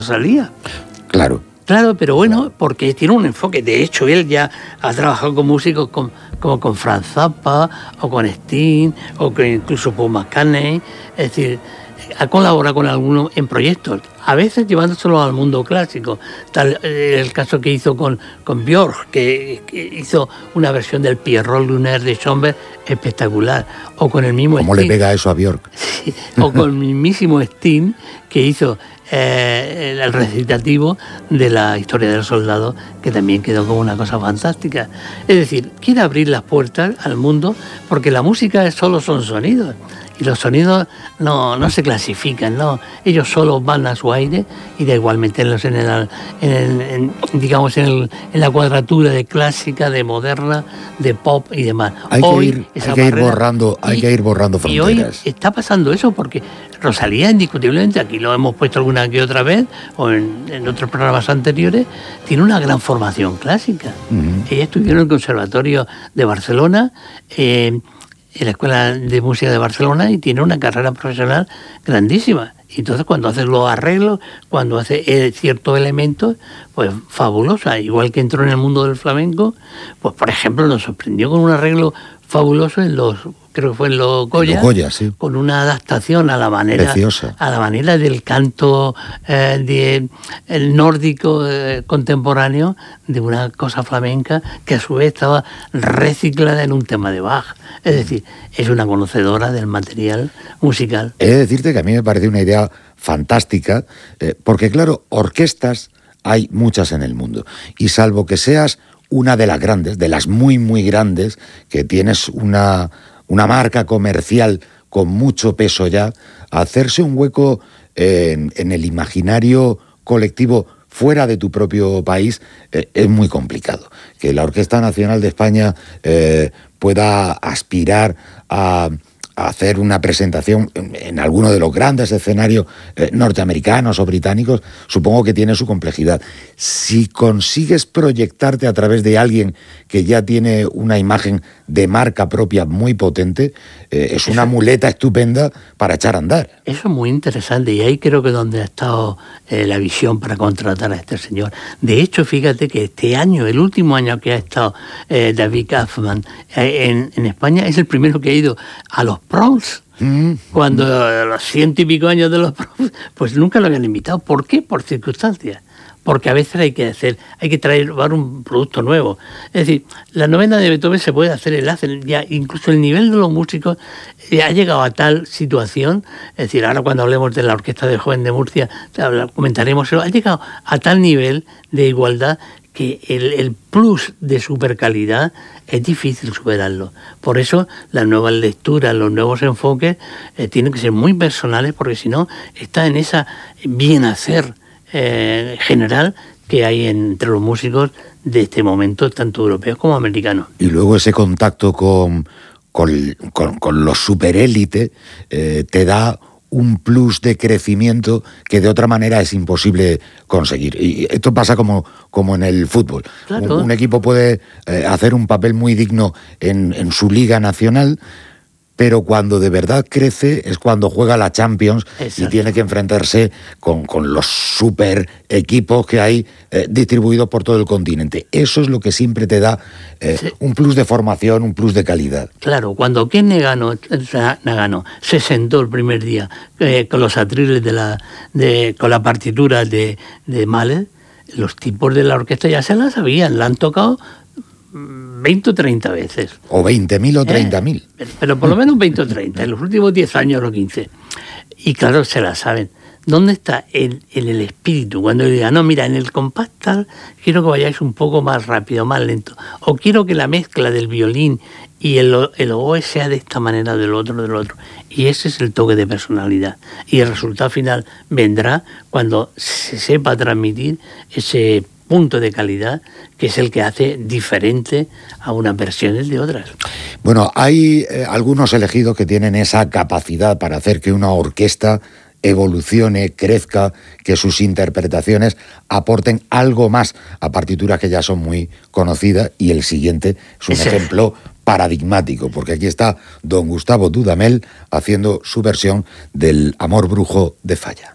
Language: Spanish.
Rosalía. Claro. Claro, pero bueno, porque tiene un enfoque. De hecho, él ya ha trabajado con músicos como con Frank Zappa, o con Sting, o con incluso Paul McCartney. Es decir, ha colaborado con algunos en proyectos, a veces llevándoselo al mundo clásico. Tal el caso que hizo con Björk, que hizo una versión del Pierrot Lunaire de Schoenberg espectacular. O con el mismo ¿Cómo Sting. le pega eso a Björk? Sí, o con el mismísimo Sting, que hizo el recitativo de la historia del soldado, que también quedó como una cosa fantástica. Es decir, quiere abrir las puertas al mundo, porque la música solo son sonidos, y los sonidos no se clasifican, ¿no? Ellos solo van a su aire, y da igual meterlos en la cuadratura de clásica, de moderna, de pop y demás. Hay que ir borrando fronteras. Y hoy está pasando eso, porque Rosalía, indiscutiblemente, aquí lo hemos puesto alguna que otra vez, o en otros programas anteriores, tiene una gran formación clásica. Uh-huh. Ella estudió en el Conservatorio de Barcelona, en la Escuela de Música de Barcelona, y tiene una carrera profesional grandísima. Y entonces, cuando hace los arreglos, cuando hace ciertos elementos, pues fabulosa. Igual que entró en el mundo del flamenco, pues por ejemplo nos sorprendió con un arreglo fabuloso creo que fue en los Goya, sí. Con una adaptación a la manera, preciosa, a la manera del canto el nórdico contemporáneo, de una cosa flamenca que a su vez estaba reciclada en un tema de Bach. Es decir, es una conocedora del material musical. He de decirte que a mí me parece una idea fantástica, porque claro, orquestas hay muchas en el mundo, y salvo que seas una de las grandes, de las muy, muy grandes, que tienes una marca comercial con mucho peso ya, hacerse un hueco en el imaginario colectivo fuera de tu propio país es muy complicado. Que la Orquesta Nacional de España pueda aspirar a hacer una presentación en alguno de los grandes escenarios norteamericanos o británicos, supongo que tiene su complejidad. Si consigues proyectarte a través de alguien que ya tiene una imagen de marca propia muy potente, es una muleta estupenda para echar a andar. Eso es muy interesante, y ahí creo que es donde ha estado la visión para contratar a este señor. De hecho, fíjate que este año, el último año que ha estado David Kaufman en España, es el primero que ha ido a los Proms. Cuando los 100 y pico años de los Proms, pues nunca lo habían invitado. ¿Por qué? Por circunstancias. Porque a veces hay que traer un producto nuevo. Es decir, la novena de Beethoven se puede hacer ya incluso el nivel de los músicos ha llegado a tal situación. Es decir, ahora cuando hablemos de la Orquesta del Joven de Murcia comentaremos eso. Ha llegado a tal nivel de igualdad que el plus de supercalidad es difícil superarlo. Por eso las nuevas lecturas, los nuevos enfoques tienen que ser muy personales, porque si no está en esa bien hacer general que hay entre los músicos de este momento, tanto europeos como americanos. Y luego ese contacto con los superélites te da un plus de crecimiento que de otra manera es imposible conseguir. Y esto pasa como en el fútbol. Claro. Un equipo puede hacer un papel muy digno en su liga nacional, pero cuando de verdad crece es cuando juega la Champions. Exacto. Y tiene que enfrentarse con los super equipos que hay distribuidos por todo el continente. Eso es lo que siempre te da un plus de formación, un plus de calidad. Claro, cuando Ken Nagano se sentó el primer día con los atriles con la partitura de Mahler, los tipos de la orquesta ya se la sabían, la han tocado 20 o 30 veces. O 20.000 o 30.000. Pero por lo menos 20 o 30, en los últimos 10 años o 15. Y claro, se la saben. ¿Dónde está el espíritu? Cuando le digan, no, mira, en el compás tal, quiero que vayáis un poco más rápido, más lento. O quiero que la mezcla del violín y el oboe sea de esta manera, del otro. Y ese es el toque de personalidad. Y el resultado final vendrá cuando se sepa transmitir ese punto de calidad que es el que hace diferente a unas versiones de otras. Bueno, hay algunos elegidos que tienen esa capacidad para hacer que una orquesta evolucione, crezca, que sus interpretaciones aporten algo más a partituras que ya son muy conocidas, y el siguiente es un ejemplo paradigmático, porque aquí está don Gustavo Dudamel haciendo su versión del Amor Brujo de Falla.